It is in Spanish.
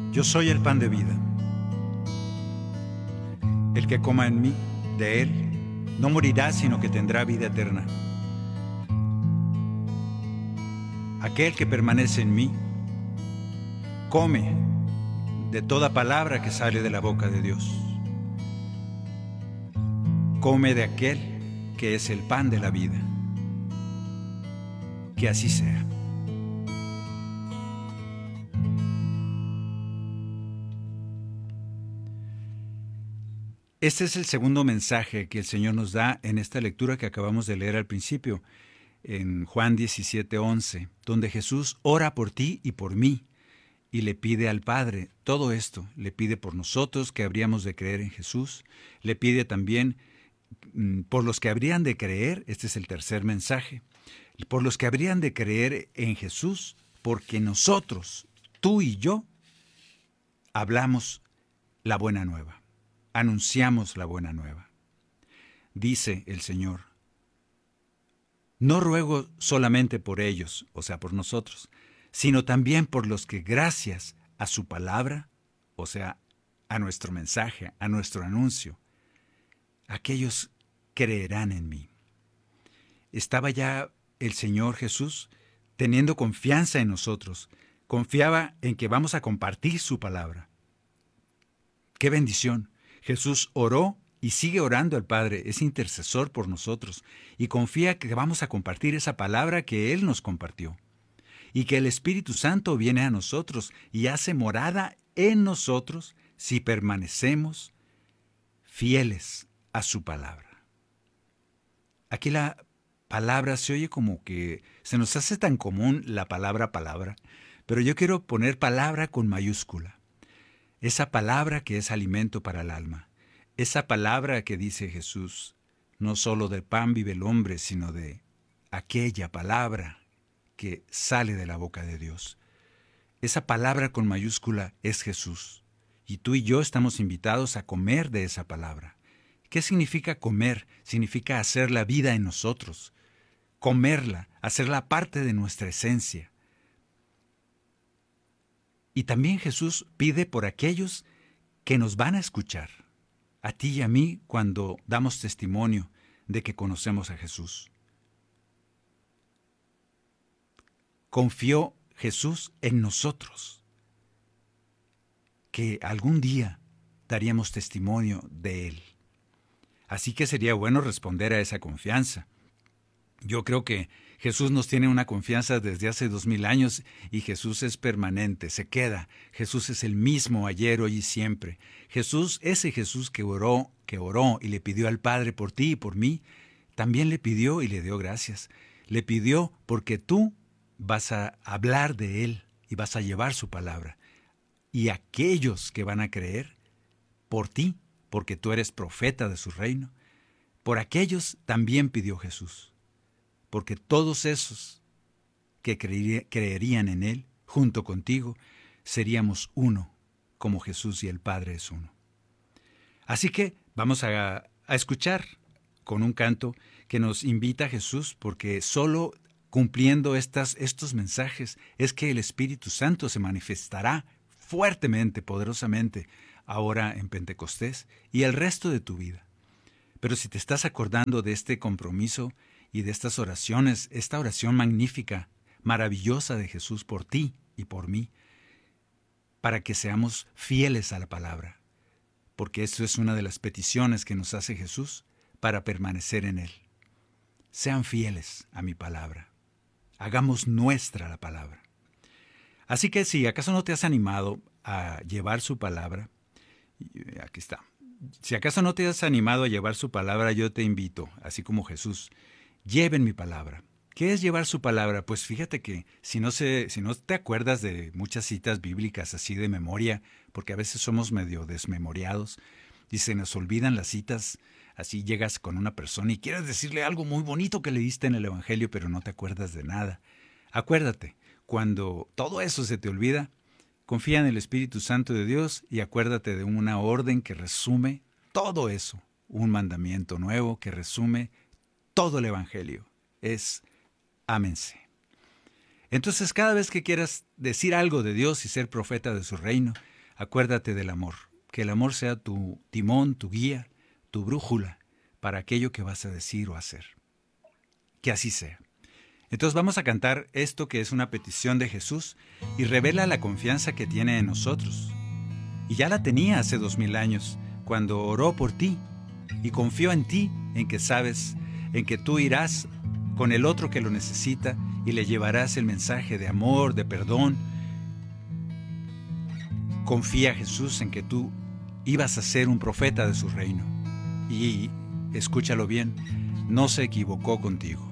Yo soy el pan de vida. El que coma en mí, de él, no morirá, sino que tendrá vida eterna. Aquel que permanece en mí, come de toda palabra que sale de la boca de Dios. Come de aquel que es el pan de la vida. Que así sea. Este es el segundo mensaje que el Señor nos da en esta lectura que acabamos de leer al principio, en Juan 17:11, donde Jesús ora por ti y por mí y le pide al Padre todo esto. Le pide por nosotros que habríamos de creer en Jesús, le pide también por los que habrían de creer. Este es el tercer mensaje, por los que habrían de creer en Jesús, porque nosotros, tú y yo, hablamos la buena nueva. Anunciamos la buena nueva. Dice el Señor: no ruego solamente por ellos, o sea, por nosotros, sino también por los que gracias a su palabra, o sea, a nuestro mensaje, a nuestro anuncio, aquellos creerán en mí. Estaba ya el Señor Jesús teniendo confianza en nosotros, confiaba en que vamos a compartir su palabra. ¡Qué bendición! Jesús oró y sigue orando al Padre, es intercesor por nosotros y confía que vamos a compartir esa palabra que Él nos compartió y que el Espíritu Santo viene a nosotros y hace morada en nosotros si permanecemos fieles a su palabra. Aquí la palabra se oye como que se nos hace tan común la palabra, pero yo quiero poner palabra con mayúscula. Esa palabra que es alimento para el alma. Esa palabra que dice Jesús, no solo de pan vive el hombre, sino de aquella palabra que sale de la boca de Dios. Esa palabra con mayúscula es Jesús. Y tú y yo estamos invitados a comer de esa palabra. ¿Qué significa comer? Significa hacer la vida en nosotros. Comerla, hacerla parte de nuestra esencia. Y también Jesús pide por aquellos que nos van a escuchar, a ti y a mí, cuando damos testimonio de que conocemos a Jesús. Confió Jesús en nosotros, que algún día daríamos testimonio de Él. Así que sería bueno responder a esa confianza. Yo creo que Jesús nos tiene una confianza desde hace 2000 años y Jesús es permanente, se queda. Jesús es el mismo ayer, hoy y siempre. Jesús, ese Jesús que oró y le pidió al Padre por ti y por mí, también le pidió y le dio gracias. Le pidió porque tú vas a hablar de Él y vas a llevar su palabra. Y aquellos que van a creer por ti, porque tú eres profeta de su reino, por aquellos también pidió Jesús. Porque todos esos que creerían en Él, junto contigo, seríamos uno, como Jesús y el Padre es uno. Así que vamos a escuchar con un canto que nos invita a Jesús, porque solo cumpliendo estos mensajes es que el Espíritu Santo se manifestará fuertemente, poderosamente, ahora en Pentecostés y el resto de tu vida. Pero si te estás acordando de este compromiso y de estas oraciones, esta oración magnífica, maravillosa de Jesús por ti y por mí, para que seamos fieles a la palabra, porque eso es una de las peticiones que nos hace Jesús para permanecer en Él. Sean fieles a mi palabra, hagamos nuestra la palabra. Así que si acaso no te has animado a llevar su palabra, aquí está. Si acaso no te has animado a llevar su palabra, yo te invito, así como Jesús, lleven mi palabra. ¿Qué es llevar su palabra? Pues fíjate que si no te acuerdas de muchas citas bíblicas así de memoria, porque a veces somos medio desmemoriados y se nos olvidan las citas, así llegas con una persona y quieres decirle algo muy bonito que leíste en el Evangelio, pero no te acuerdas de nada. Acuérdate, cuando todo eso se te olvida, confía en el Espíritu Santo de Dios y acuérdate de una orden que resume todo eso, un mandamiento nuevo que resume todo el Evangelio. Es ámense. Entonces, cada vez que quieras decir algo de Dios y ser profeta de su reino, acuérdate del amor. Que el amor sea tu timón, tu guía, tu brújula para aquello que vas a decir o hacer. Que así sea. Entonces vamos a cantar esto que es una petición de Jesús y revela la confianza que tiene en nosotros. Y ya la tenía hace 2000 años, cuando oró por ti y confió en ti, en que sabes, en que tú irás con el otro que lo necesita y le llevarás el mensaje de amor, de perdón. Confía, Jesús, en que tú ibas a ser un profeta de su reino. Y escúchalo bien, no se equivocó contigo.